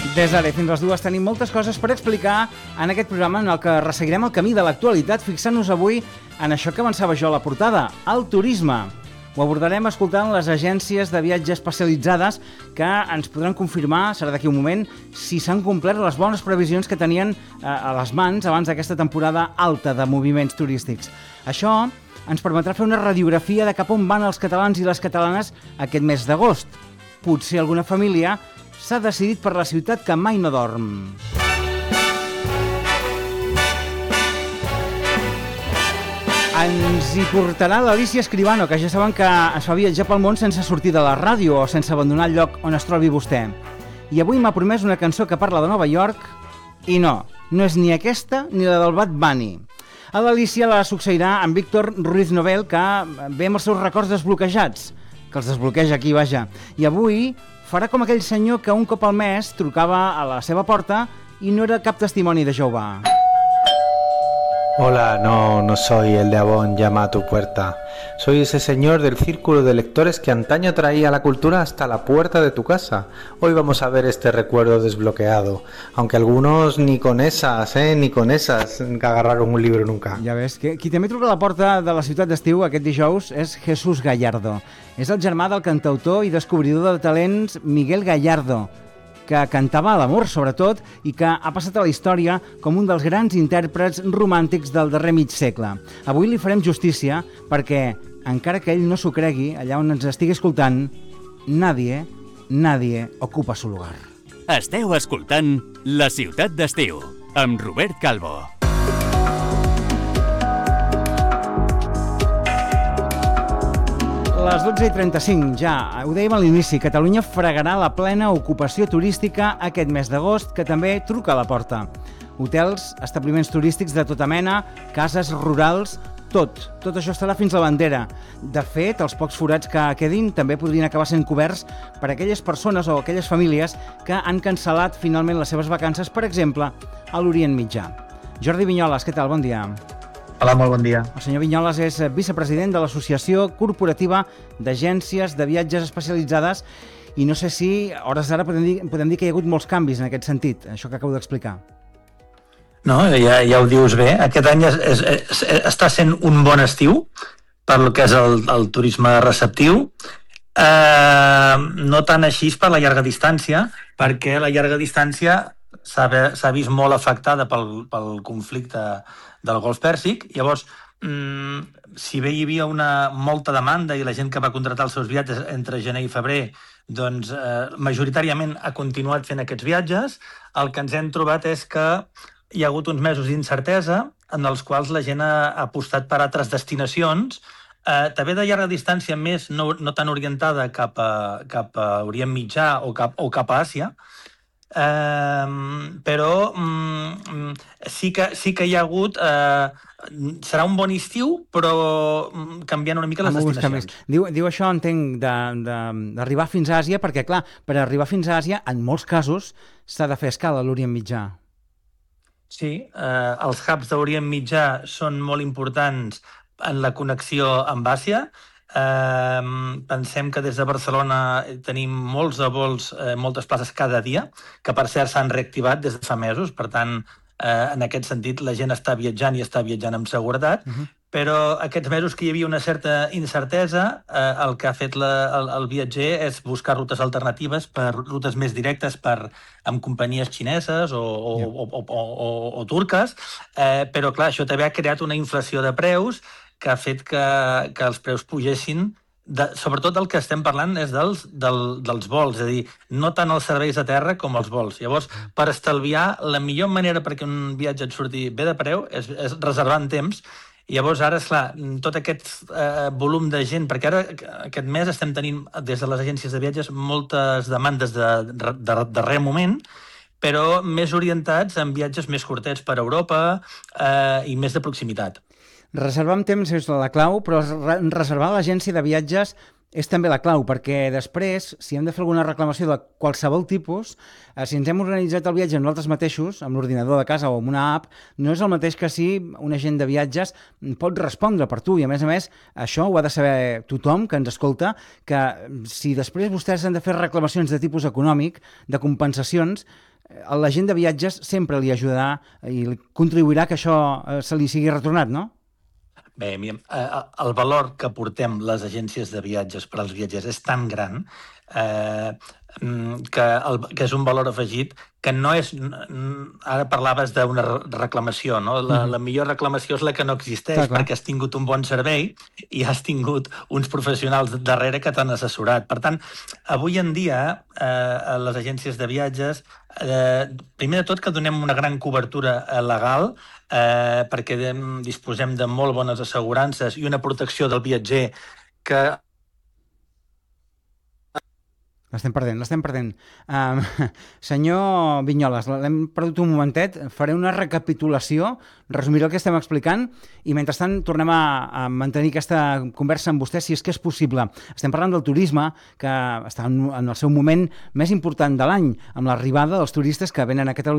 Des d'ara fins a les 2 tenim moltes coses per explicar en aquest programa en el que resseguirem el camí de l'actualitat fixant-nos avui en això que avançava jo a la portada, el turisme. Ho abordarem escoltant les agències de viatge especialitzades que ens podran confirmar, serà d'aquí un moment, si s'han complert les bones previsions que tenien a les mans abans d'aquesta temporada alta de moviments turístics. Això ens permetrà fer una radiografia de cap on van els catalans i les catalanes aquest mes d'agost. Potser alguna família s'ha decidit per la ciutat que mai no dorm. Ens hi portarà l'Alícia Escribano, que ja saben que es fa viatjar pel món sense sortir de la ràdio o sense abandonar el lloc on es trobi vostè. I avui m'ha promès una cançó que parla de Nova York i no és ni aquesta ni la del Bad Bunny. A l'Alícia la succeirà amb Víctor Ruiz Nobel, que ve amb els seus records desbloquejats, que els desbloqueja aquí, vaja. I avui farà com aquell senyor que un cop al mes trucava a la seva porta i no era cap testimoni de Jehovà. Hola, no soy el de Avon, llama a tu puerta. Soy ese señor del círculo de lectores que antaño traía la cultura hasta la puerta de tu casa. Hoy vamos a ver este recuerdo desbloqueado, aunque algunos ni con esas que agarraron un libro nunca. Ja ves, que qui també truca a la porta de la ciutat d'estiu aquest dijous és Jesús Gallardo. És el germà del cantautor i descobridor de talents Miguel Gallardo, que cantava a l'amor, sobretot, i que ha passat a la història com un dels grans intèrprets romàntics del darrer mig segle. Avui li farem justícia perquè, encara que ell no s'ho cregui, allà on ens estigui escoltant, nadie ocupa su lugar. Esteu escoltant La Ciutat d'Estiu, amb Robert Calvo. Les 12:35, ja, ho dèiem a l'inici, Catalunya fregarà la plena ocupació turística aquest mes d'agost, que també truca a la porta. Hotels, establiments turístics de tota mena, cases rurals, tot això estarà fins a la bandera. De fet, els pocs forats que quedin també podrien acabar sent coberts per aquelles persones o aquelles famílies que han cancel·lat finalment les seves vacances, per exemple, a l'Orient Mitjà. Jordi Vinyoles, què tal? Bon dia. Hola, molt bon dia. El senyor Vinyoles és vicepresident de l'Associació Corporativa d'Agències de Viatges Especialitzades i no sé si, a hores d'ara, podem dir que hi ha hagut molts canvis en aquest sentit, això que acabo d'explicar. No, ja ho dius bé. Aquest any està sent un bon estiu per lo que és el turisme receptiu. No tant així per la llarga distància, perquè la llarga distància s'ha vist molt afectada pel conflicte del Golf Pèrsic. Llavors, si bé hi havia molta demanda i la gent que va contractar els seus viatges entre gener i febrer, doncs majoritàriament ha continuat fent aquests viatges. El que ens hem trobat és que hi ha hagut uns mesos d'incertesa en els quals la gent ha apostat per altres destinacions, també de llarga distància, més no tan orientada cap a Orient Mitjà o cap a Àsia, però sí que hi ha hagut... serà un bon estiu, però canviant una mica les destinacions. Diu això, entenc, d'arribar fins a Àsia, perquè, clar, per arribar fins a Àsia, en molts casos, s'ha de fer escala a l'Orient Mitjà. Sí, els hubs d'Orient Mitjà són molt importants en la connexió amb Àsia. Pensem que des de Barcelona tenim molts de vols, moltes places cada dia, que per cert s'han reactivat des de fa mesos, per tant, en aquest sentit la gent està viatjant i està viatjant amb seguretat, però aquests mesos que hi havia una certa incertesa, el que ha fet el viatger és buscar rutes alternatives, per rutes més directes amb companyies xineses o turques, però clar, això també ha creat una inflació de preus que ha fet que els preus pugessin. Sobretot el que estem parlant és dels vols, és a dir, no tant els serveis de terra com els vols. Llavors, per estalviar, la millor manera perquè un viatge et surti bé de preu és reservar en temps. Llavors, ara, esclar, tot aquest volum de gent, perquè ara aquest mes estem tenint des de les agències de viatges moltes demandes de darrer moment, però més orientats en viatges més curtets per Europa i més de proximitat. Reservar amb temps és la clau, però reservar a l'agència de viatges és també la clau, perquè després, si hem de fer alguna reclamació de qualsevol tipus, si ens hem organitzat el viatge nosaltres mateixos, amb l'ordinador de casa o amb una app, no és el mateix que si un agent de viatges pot respondre per tu. I a més, això ho ha de saber tothom que ens escolta, que si després vostès han de fer reclamacions de tipus econòmic, de compensacions, la gent de viatges sempre li ajudarà i contribuirà que això se li sigui retornat, no? Bé, el valor que portem les agències de viatges per als viatgers és tan gran que és un valor afegit que no és... Ara parlaves d'una reclamació, no? La millor reclamació és la que no existeix, perquè has tingut un bon servei i has tingut uns professionals darrere que t'han assessorat. Per tant, avui en dia, a les agències de viatges, primer de tot que donem una gran cobertura legal, perquè disposem de molt bones assegurances i una protecció del viatger que... L'estem perdent. Senyor Vinyoles, l'hem perdut un momentet. Faré una recapitulació, resumiré el que estem explicant i mentrestant tornem a mantenir aquesta conversa amb vostè, si és que és possible. Estem parlant del turisme, que està en el seu moment més important de l'any, amb l'arribada dels turistes que venen a Catalunya